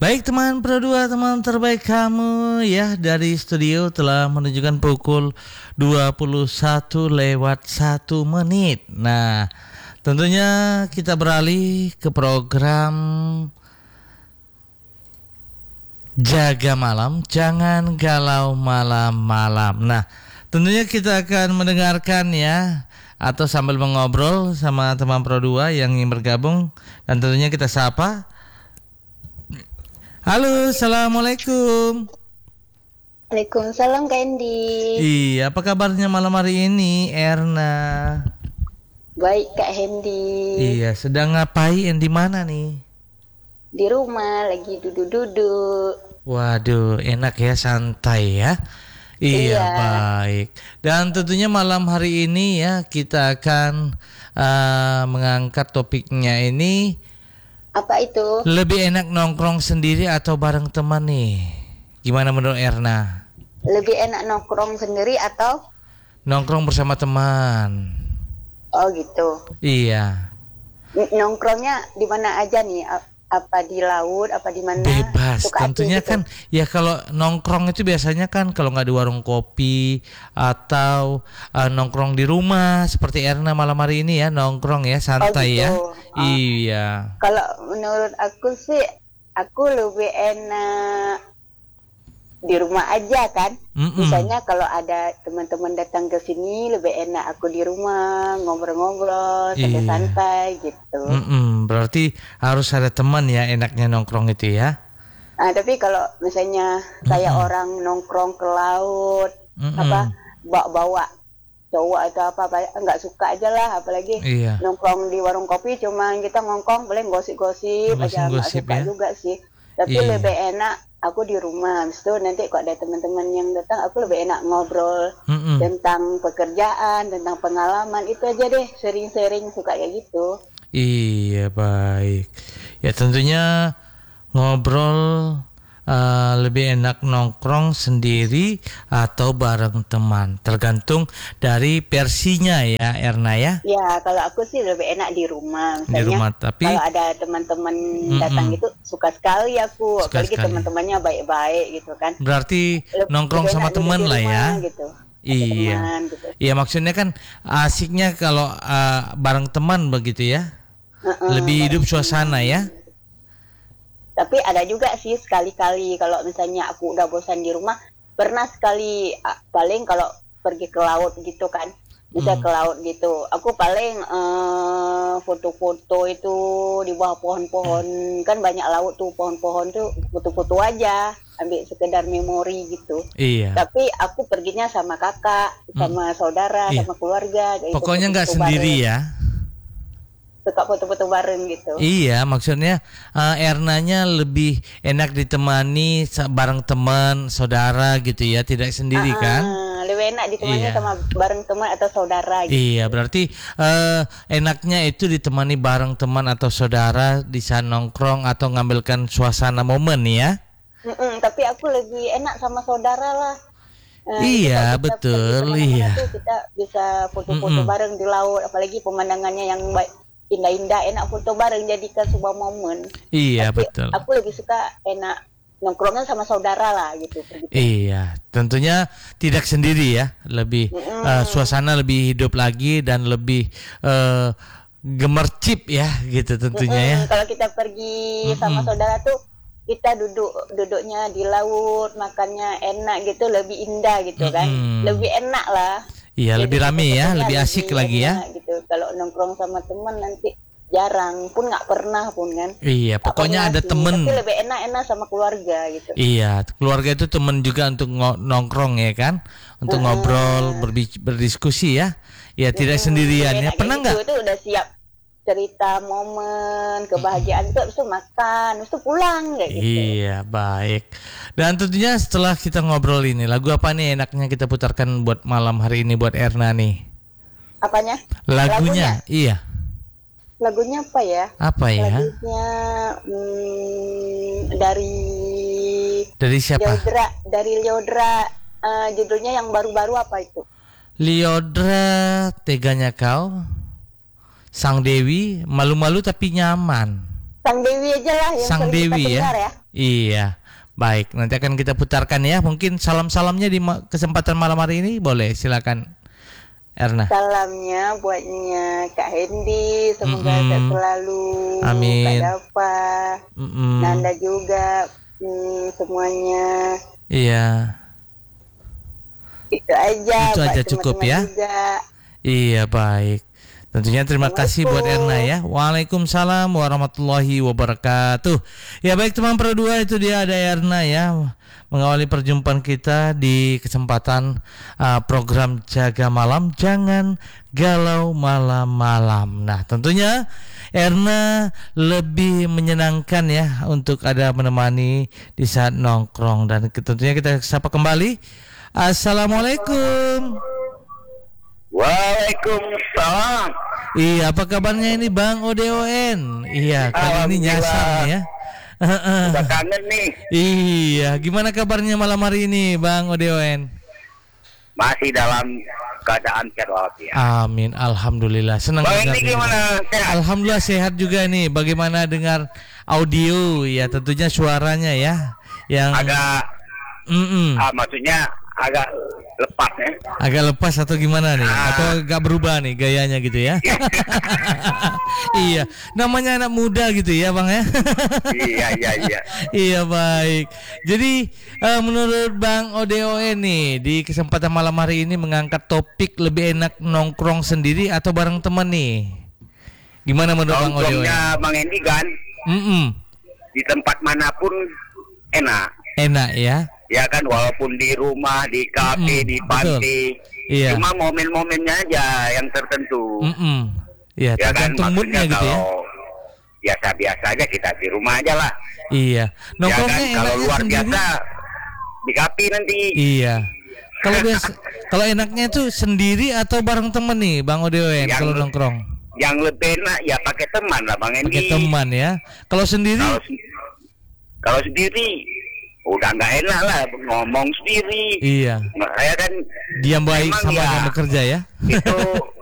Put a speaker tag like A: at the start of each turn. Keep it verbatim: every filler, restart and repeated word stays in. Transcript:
A: Baik teman Pro dua, teman terbaik kamu ya, dari studio telah menunjukkan pukul dua puluh satu lewat satu menit. Nah, tentunya kita beralih ke program Jaga Malam, Jangan Galau Malam-Malam. Nah, tentunya kita akan mendengarkan ya, atau sambil mengobrol sama teman Pro dua yang ingin bergabung. Dan tentunya kita sapa. Halo, assalamualaikum.
B: Waalaikumsalam Kak Endi.
A: Iya, apa kabarnya malam hari ini, Erna?
B: Baik Kak Hendy.
A: Iya, sedang ngapain di mana nih?
B: Di rumah lagi duduk-duduk.
A: Waduh, enak ya, santai ya. Iya,
B: Iya.
A: baik. Dan tentunya malam hari ini ya kita akan uh, mengangkat topiknya ini.
B: Apa itu?
A: Lebih enak nongkrong sendiri atau bareng teman nih? Gimana menurut Erna?
B: Lebih enak nongkrong sendiri atau?
A: Nongkrong bersama teman.
B: Oh gitu.
A: Iya.
B: N- Nongkrongnya di mana aja nih? A- Apa di laut? Apa di mana?
A: Bebas.
B: Suka hati
A: Tentunya
B: gitu.
A: kan ya kalau nongkrong itu biasanya kan kalau nggak di warung kopi atau uh, nongkrong di rumah seperti Erna malam hari ini ya, nongkrong ya, santai
B: gitu.
A: ya.
B: Oh.
A: Iya.
B: Kalau menurut aku sih, aku lebih enak di rumah aja kan.
A: Mm-mm.
B: Misalnya kalau ada teman-teman datang ke sini, lebih enak aku di rumah ngobrol-ngobrol,
A: Iya.
B: santai-santai gitu.
A: Mm-mm. Berarti harus ada teman ya, enaknya nongkrong itu ya.
B: Nah, tapi kalau misalnya saya
A: Mm-mm.
B: orang nongkrong ke laut,
A: Mm-mm.
B: apa bawa-bawa cowok atau apa, apa nggak suka aja lah, apalagi
A: Iya.
B: nongkrong di warung kopi cuma kita ngongkong boleh gosip-gosip aja, nggak
A: Gosip-gosip
B: suka
A: ya.
B: juga sih. Tapi
A: Iya.
B: lebih enak aku di rumah. Habis itu nanti kalau ada teman-teman yang datang, aku lebih enak ngobrol
A: Mm-mm.
B: tentang pekerjaan, tentang pengalaman, itu aja deh, sharing-sharing, suka kayak gitu.
A: Iya, baik. Ya tentunya ngobrol uh, lebih enak nongkrong sendiri atau bareng teman, tergantung dari versinya ya, Erna ya.
B: Ya, kalau aku sih lebih enak di rumah.
A: Di
B: Misalnya
A: rumah, tapi
B: kalau ada teman-teman datang
A: Mm-mm.
B: gitu, suka sekali aku.
A: Suka
B: Apalagi
A: sekali.
B: teman-temannya baik-baik gitu kan.
A: Berarti
B: Lebih
A: nongkrong
B: enak
A: sama
B: duduk
A: teman
B: di
A: lah ya.
B: rumah gitu. Ada
A: Iya.
B: teman gitu.
A: Iya, maksudnya kan asiknya kalau uh, bareng teman begitu ya.
B: Heeh.
A: Lebih hidup suasana ya.
B: Tapi ada juga sih sekali-kali kalau misalnya aku udah bosan di rumah, pernah sekali ah, paling kalau pergi ke laut gitu kan, bisa
A: Hmm.
B: ke laut gitu. Aku paling eh, foto-foto itu di bawah pohon-pohon, kan banyak laut tuh, pohon-pohon tuh, foto-foto aja, ambil sekedar memori gitu.
A: Iya.
B: Tapi aku perginya sama kakak, sama saudara,
A: Iya.
B: sama keluarga. kayak gitu,
A: Pokoknya nggak
B: foto-foto
A: sendiri
B: bareng.
A: ya.
B: Suka foto-foto bareng gitu.
A: Iya, maksudnya uh, Ernanya lebih enak ditemani sa- bareng teman, saudara gitu ya, tidak sendiri kan?
B: Ah, lebih enak ditemani
A: Iya.
B: sama bareng teman atau saudara gitu.
A: Iya, berarti uh, enaknya itu ditemani bareng teman atau saudara, bisa nongkrong atau ngambilkan suasana momen ya.
B: Mm-mm, tapi aku lebih enak sama saudara lah. Eh,
A: Iya,
B: kita- kita
A: betul,
B: pergi kemana-mana
A: iya.
B: tuh kita bisa foto-foto
A: Mm-mm.
B: bareng di laut, apalagi pemandangannya yang baik, indah-indah, enak foto bareng, jadikan sebuah momen.
A: Iya,
B: Tapi
A: betul.
B: aku lebih suka enak nongkrongnya sama saudara lah gitu. pergi.
A: Iya, tentunya tidak sendiri ya, lebih
B: Mm-mm.
A: uh, suasana lebih hidup lagi dan lebih uh, gemercip ya, gitu tentunya ya.
B: Mm-mm, kalau kita pergi sama
A: Mm-mm.
B: saudara tuh kita duduk duduknya di laut, makannya enak gitu, lebih indah gitu kan,
A: Mm-mm.
B: lebih enak lah.
A: Iya,
B: Jadi
A: lebih rame ya,
B: foto-fotonya
A: lebih asik lagi ya.
B: enak gitu. Kalau nongkrong sama teman nanti jarang, pun nggak pernah pun kan.
A: Iya,
B: Nggak
A: pokoknya
B: pernah
A: ada
B: sih,
A: temen.
B: Tapi lebih enak-enak sama keluarga gitu.
A: Iya, keluarga itu temen juga untuk ngo- nongkrong ya kan, untuk
B: Mm-mm.
A: ngobrol, berbi- berdiskusi ya. Ya tidak
B: Mm-mm,
A: sendirian
B: lebih
A: ya.
B: enak
A: Pernah
B: kayak
A: nggak?
B: gitu, itu udah siap cerita momen kebahagiaan itu, habis itu makan, habis itu pulang kayak gitu.
A: Iya, baik. Dan tentunya setelah kita ngobrol ini, lagu apa nih enaknya kita putarkan buat malam hari ini buat Erna nih?
B: Apanya?
A: Lagunya, iya.
B: Lagunya apa ya?
A: Apa ya?
B: Lagunya hmm, dari
A: Dari siapa?
B: Lyodra, dari Lyodra. Eh, judulnya yang baru-baru apa itu?
A: Lyodra, teganya kau. Sang Dewi, malu-malu tapi nyaman.
B: Sang Dewi aja lah yang
A: Sang
B: sering kita
A: Dewi ya.
B: dengar ya.
A: Iya. Baik, nanti akan kita putarkan ya. Mungkin salam-salamnya di ma- kesempatan malam hari ini boleh, silakan Erna.
B: Salamnya buatnya Kak Hendy, semoga
A: Mm-mm.
B: sehat selalu.
A: Amin.
B: Kak Dapa,
A: Mm-mm.
B: Nanda juga, hmm, semuanya.
A: Iya.
B: Itu aja.
A: Itu
B: buat
A: aja cukup
B: teman-teman
A: ya.
B: Juga.
A: Iya, baik. Tentunya terima kasih buat Erna ya. Waalaikumsalam warahmatullahi wabarakatuh. Ya baik teman Pro dua, itu dia ada Erna ya, mengawali perjumpaan kita di kesempatan uh, program Jaga Malam Jangan Galau Malam-Malam. Nah tentunya Erna lebih menyenangkan ya untuk ada menemani di saat nongkrong. Dan tentunya kita sapa kembali. Assalamualaikum.
C: Waalaikumsalam.
A: Iya, apa kabarnya ini Bang O D O N? Iya, kali ini nyasar ya.
C: Udah kangen nih.
A: Iya, gimana kabarnya malam hari ini Bang O D O N?
C: Masih dalam keadaan sehat walafiat.
A: Amin, alhamdulillah. Senang
C: Bang
A: dengar
C: ini gimana? Sehat?
A: Alhamdulillah sehat juga nih. Bagaimana dengar audio ya, tentunya suaranya ya yang
C: Agak,
A: Mm-mm.
C: ah, maksudnya agak lepas ya.
A: agak lepas atau gimana nih?
C: Ah.
A: Atau agak berubah nih gayanya gitu ya? Iya, namanya anak muda gitu ya Bang ya.
C: Iya, iya, iya.
A: Iya baik. Jadi uh, menurut Bang O D O N nih di kesempatan malam hari ini mengangkat topik lebih enak nongkrong sendiri atau bareng teman nih? Gimana menurut Bang O D O N?
C: Nongkrongnya Bang Endi kan
A: Mm-mm.
C: di tempat manapun enak.
A: Enak ya.
C: Ya kan, walaupun di rumah, di kafe,
A: Mm-mm,
C: di panti.
A: Iya.
C: Cuma momen-momennya aja yang tertentu.
A: Mm-mm. Ya,
C: Ya kan,
A: tergantung moodnya
C: maksudnya
A: gitu ya.
C: kalau biasa-biasa aja kita di rumah aja lah.
A: Iya.
C: Ya kan,
A: Nongkrongnya
C: kalau
A: enaknya
C: luar
A: sendiri.
C: biasa di kafe nanti.
A: Iya. Kalau biasa, kalau enaknya itu sendiri atau bareng temen nih, Bang O D O N
C: Yang-
A: kalau nongkrong?
C: Yang lebih enak ya pakai teman lah Bang Endi.
A: Pakai teman ya. Kalau sendiri?
C: Kalau se- kalau sendiri udah nggak enak lah ngomong sendiri.
A: Iya.
C: Nah, saya kan
A: Diam baik
C: Emang
A: sama
C: ya.
A: yang bekerja ya.
C: itu